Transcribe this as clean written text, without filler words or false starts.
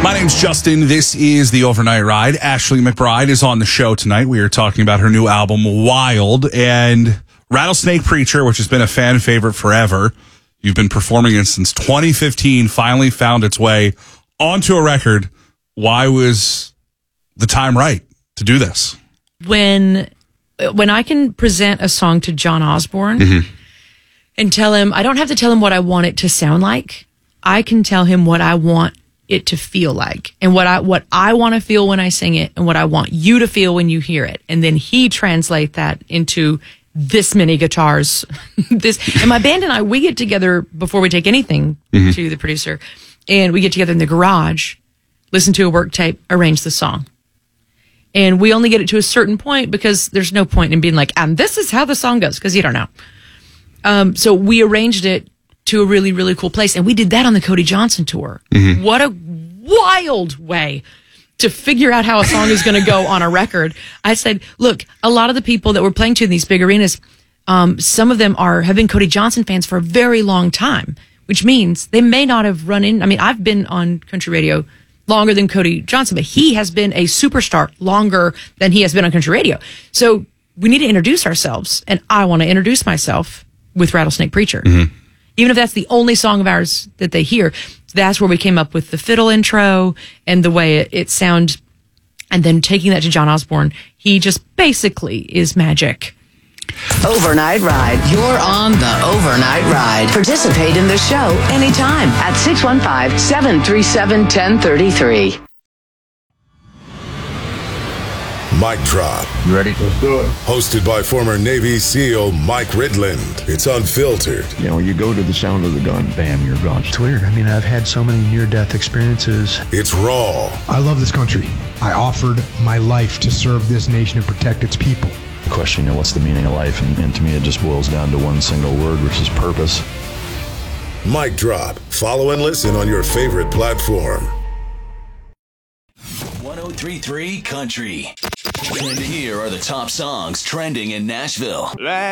My name's Justin. This is the Overnight Ride. Ashley McBryde is on the show tonight. We are talking about her new album, Wild, and Rattlesnake Preacher, which has been a fan favorite forever. You've been performing it since 2015, finally found its way onto a record. Why was the time right to do this? When I can present a song to John Osborne and tell him, I don't have to tell him what I want it to sound like. I can tell him what I want it to feel like, and what I want to feel when I sing it, and what I want you to feel when you hear it. And then he translate that into this many guitars. And my band and I, we get together before we take anything to the producer, and we get together in the garage, listen to a work tape, arrange the song. And we only get it to a certain point because there's no point in being like, and this is how the song goes, because you don't know. So we arranged it to a really, really cool place. And we did that on the Cody Johnson tour. What a wild way to figure out how a song is going to go on a record. I said, look, a lot of the people that we're playing to in these big arenas, some of them have been Cody Johnson fans for a very long time, which means they may not have run in. I mean, I've been on country radio longer than Cody Johnson, but he has been a superstar longer than he has been on country radio. So we need to introduce ourselves, and I want to introduce myself with Rattlesnake Preacher. Even if that's the only song of ours that they hear. That's where we came up with the fiddle intro and the way it sounds. And then taking that to John Osborne, he just basically is magic. Overnight Ride. You're on the Overnight Ride. Participate in the show anytime at 615-737-1033. Mic Drop. You ready? Let's do it. Hosted by former Navy SEAL Mike Ridland. It's unfiltered. You know, you go to the sound of the gun, bam, you're gone. It's weird. I mean, I've had so many near-death experiences. It's raw. I love this country. I offered my life to serve this nation and protect its people. The question, you know, what's the meaning of life? And to me, it just boils down to one single word, which is purpose. Mic Drop. Follow and listen on your favorite platform. 103.3 Country. And here are the top songs trending in Nashville.